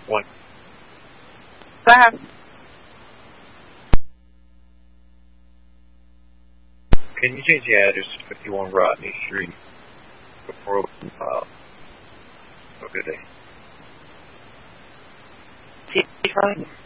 One. Can you change the address to 51 Rodney Street before open file? Have a good day.